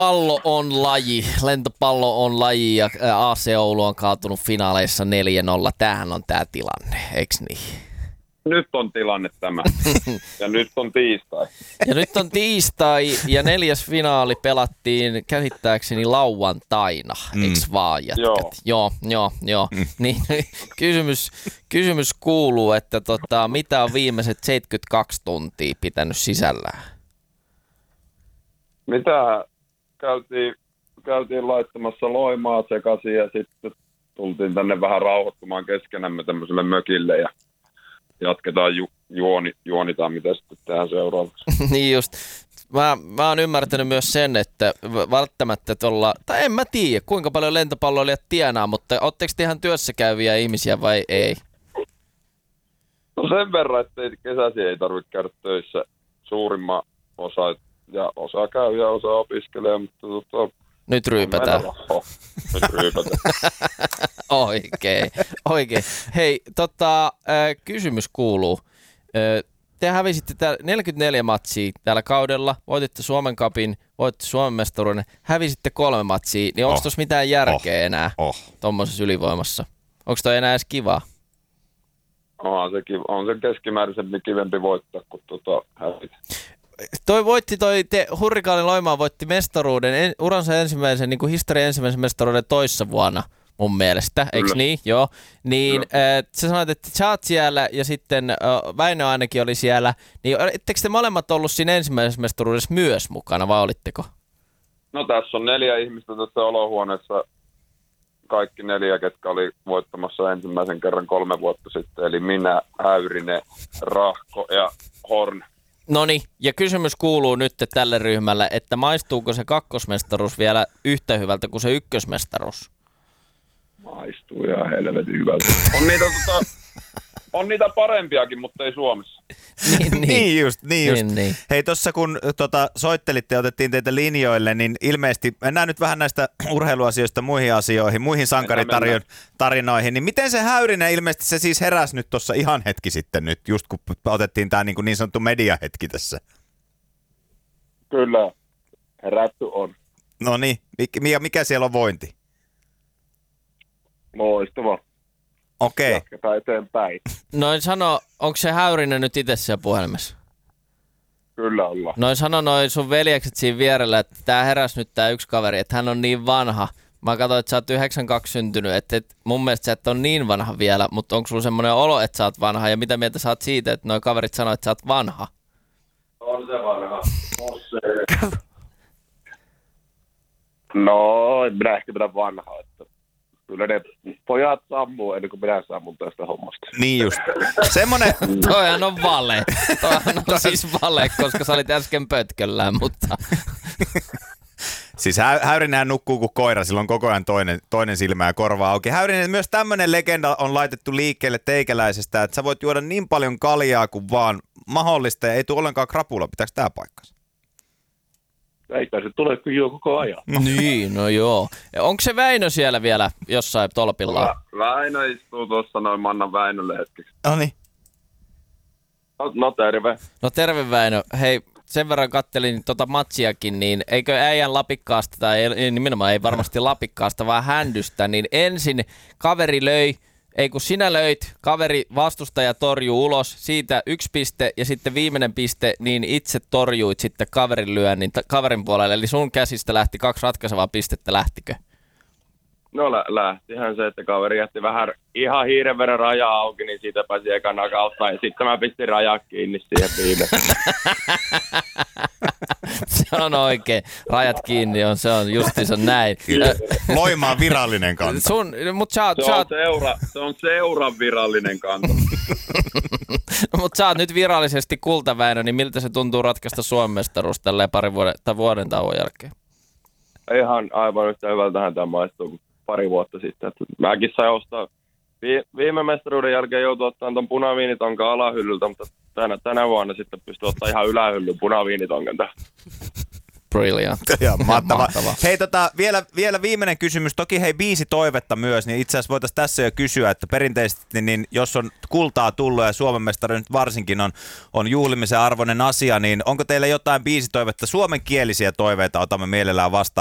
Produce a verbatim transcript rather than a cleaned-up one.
Pallo on laji, lentopallo on laji ja A C Oulu on kaatunut finaaleissa neljä nolla. Tämähän on tää tilanne, eiks niin? Nyt on tilanne tämä. Ja nyt on tiistai. Ja nyt on tiistai ja neljäs finaali pelattiin käsittääkseni lauantaina, mm. eiks vaan jätkät? Joo. Joo, joo, joo. Mm. Niin, kysymys, kysymys kuuluu, että tota, mitä on viimeiset seitsemänkymmentäkaksi tuntia pitänyt sisällään? Mitä käytiin, käytiin laittamassa loimaa sekaisin ja sitten tultiin tänne vähän rauhoittumaan keskenämme tämmöiselle mökille ja jatketaan ju, juoni, juonitaan, mitä sitten tehdään seuraavaksi. Niin just. Mä, mä oon ymmärtänyt myös sen, että välttämättä tuolla, tai en mä tiedä kuinka paljon lentopalloilijat tienaa, mutta ootteko te ihan työssä käyviä ihmisiä vai ei? No sen verran, että kesäsi ei tarvitse käydä töissä suurimman osa, ja osa käy ja osa opiskelee, mutta tota, nyt ryypätään. Nyt ryypätään. Oikein, oikein. Hei, tota, äh, kysymys kuuluu. Äh, te hävisitte täällä neljäkymmentäneljä matsia täällä kaudella, voititte Suomen Cupin, voititte Suomen mestaruuden, hävisitte kolme matsia, niin onko oh. tuossa mitään järkeä oh. enää oh. tuommoisessa ylivoimassa? Onko toi enää edes kivaa? On se, kiva. On se keskimääräisempi kivempi voittaa kuin tota hävitä. Toi voitti, toi te, Hurrikaani Loimaa voitti mestaruuden, en, uransa ensimmäisen, niin kuin historian ensimmäisen mestaruuden toissa vuonna mun mielestä, eikö niin? Joo. Niin äh, sä sanoit, että sä oot siellä ja sitten äh, Väinö ainakin oli siellä, niin ettekö te molemmat ollut siinä ensimmäisessä mestaruudessa myös mukana vai olitteko? No tässä on neljä ihmistä tässä olohuoneessa, kaikki neljä, ketkä oli voittamassa ensimmäisen kerran kolme vuotta sitten, eli minä, Häyrinen, Rahko ja Horn. Noniin, ja kysymys kuuluu nyt tälle ryhmälle, että maistuuko se kakkosmestaruus vielä yhtä hyvältä kuin se ykkösmestaruus? Maistuu ihan helvetin hyvältä. On niitä, tota, on niitä parempiakin, mutta ei Suomessa. niin, niin. niin just, niin just. Niin, niin. Hei, tuossa kun tota, soittelitte ja otettiin teitä linjoille, niin ilmeisesti mennään nyt vähän näistä urheiluasioista muihin asioihin, muihin sankaritarinoihin. Niin miten se Häyrinen, ilmeisesti se siis heräsi nyt tuossa ihan hetki sitten nyt, just kun otettiin tämä niin, niin sanottu mediahetki tässä. Kyllä, herätty on. No niin, mikä, mikä siellä on vointi? Loistava. Okei. Jatketaan eteenpäin. Noin sano, onko se Häyrinen nyt itse siellä puhelimessa? Kyllä ollaan. Noin sano noin sun veljekset siinä vierellä, että tää heräs nyt tää yksi kaveri, että hän on niin vanha. Mä katsoin, että sä oot yhdeksänkymmentäkaksi syntynyt, että et, mun mielestä sä et on niin vanha vielä, mutta onko sulla semmoinen olo, että sä oot vanha ja mitä mieltä sä oot siitä, että noi kaverit sanoo, että sä oot vanha? On se vanha. No, en minä ehkä pidä vanhaa, että kyllä ne pojat sammuu ennen kuin minä sammun tästä hommasta. Niin just. Semmonen... Toihan on vale. Toihan on siis vale, koska sä olit äsken pötköllään, mutta... Siis hä- Häyrinenhän nukkuu kuin koira, sillä on koko ajan toinen, toinen silmä ja korva auki. Häyrinen, myös tämmönen legenda on laitettu liikkeelle teikäläisestä, että sä voit juoda niin paljon kaljaa kuin vaan mahdollista ja ei tule ollenkaan krapula. Pitääkö tää paikkansa? Eikä se tule kyllä juo koko ajan. No. Niin, no joo. Onko se Väinö siellä vielä jossain tolpillaan? Väinö istuu tuossa noin, mä annan Väinölle hetkeksi. No niin. No, no terve. No terve Väinö. Hei, sen verran kattelin tota matsiakin, niin eikö äijän Lapikkaasta, tai ei, nimenomaan ei varmasti Lapikkaasta, vaan händystä, niin ensin kaveri löi, ei kun sinä löit, kaveri vastustaja torjuu ulos, siitä yksi piste ja sitten viimeinen piste, niin itse torjuit sitten kaverin lyönnin kaverin puolelle, eli sun käsistä lähti kaksi ratkaisevaa pistettä, lähtikö? No lä- lähtihän se, että kaveri jätti vähän ihan hiiren verran rajaa auki, niin siitä pääsi ekana kautta ja sitten mä pistin rajaa kiinni siihen viimeiseen. Se on oikein. Rajat kiinni on, se on justiinsa näin. Loimaan virallinen kanta. Sun, mut sä, se, sä, on seura, se on seuran virallinen kanta. Mutta sä oot nyt virallisesti kultaväinö, niin miltä se tuntuu ratkaista Suomen mestaruus tälleen parin vuoden, tai vuoden tauon jälkeen? Ihan aivan yhtä hyvältähän tämä maistuu kuin pari vuotta sitten. Et mäkin sain ostaa vi- viime mestaruuden jälkeen joutua ottamaan tuon punaviinitonkan alahyllyltä, mutta tänä, tänä vuonna sitten pystyy ottaa ihan ylähyllyn punaviinitonkan tästä. Brilliant. Joo, mahtavaa. Mahtavaa. Hei, tota, vielä, vielä viimeinen kysymys. Toki hei, biisi toivetta myös, niin itse asiassa voitaisiin tässä jo kysyä, että perinteisesti, niin jos on kultaa tullut ja Suomen mestari nyt varsinkin on, on juhlimisen arvoinen asia, niin onko teillä jotain biisitoivetta, suomenkielisiä toiveita, otamme mielellään vastaan.